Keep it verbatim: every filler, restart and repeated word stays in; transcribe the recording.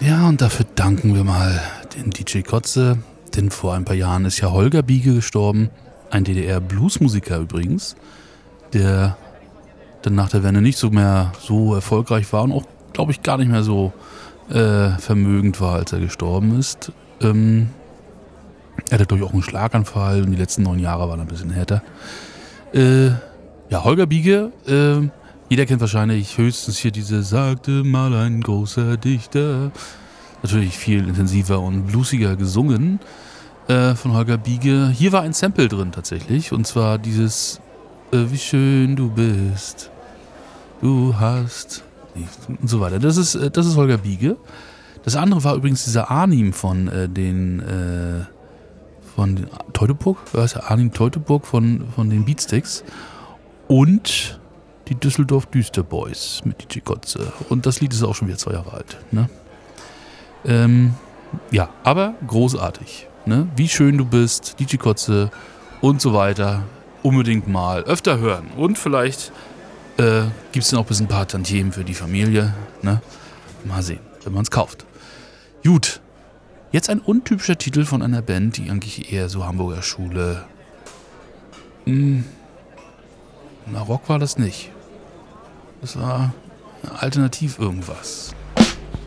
Ja, und dafür danken wir mal den D J Kotze, denn vor ein paar Jahren ist ja Holger Biege gestorben, ein D D R-Bluesmusiker übrigens, der dann nach der Wende nicht so mehr so erfolgreich war und auch, glaube ich, gar nicht mehr so äh, vermögend war, als er gestorben ist. Ähm, er hatte, glaube ich, auch einen Schlaganfall und die letzten neun Jahre waren ein bisschen härter. Äh, ja, Holger Biege, äh, jeder kennt wahrscheinlich höchstens hier diese "Sagte mal ein großer Dichter". Natürlich viel intensiver und bluesiger gesungen äh, von Holger Biege. Hier war ein Sample drin tatsächlich, und zwar dieses äh, "Wie schön du bist, du hast" und so weiter. Das ist, äh, das ist Holger Biege. Das andere war übrigens dieser Arnim von äh, den äh, von den Teutoburg, was heißt Arnim Teutoburg von, von den Beatsticks und die Düsseldorf Düster Boys mit D J Kotze. Und das Lied ist auch schon wieder zwei Jahre alt. Ne? Ähm, ja, aber großartig. Ne? Wie schön du bist, D J Kotze und so weiter. Unbedingt mal öfter hören. Und vielleicht äh, gibt es dann auch ein paar Tantiemen für die Familie. Ne? Mal sehen, wenn man es kauft. Gut, jetzt ein untypischer Titel von einer Band, die eigentlich eher so Hamburger Schule. Hm, na, Rock war das nicht. Das war alternativ irgendwas.